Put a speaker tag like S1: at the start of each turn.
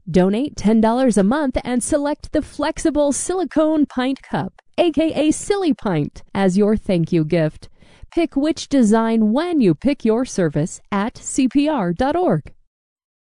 S1: Donate $10 a month and select the flexible silicone pint cup, aka Silly Pint, as your thank you gift. Pick which design when you pick your service at CPR.org.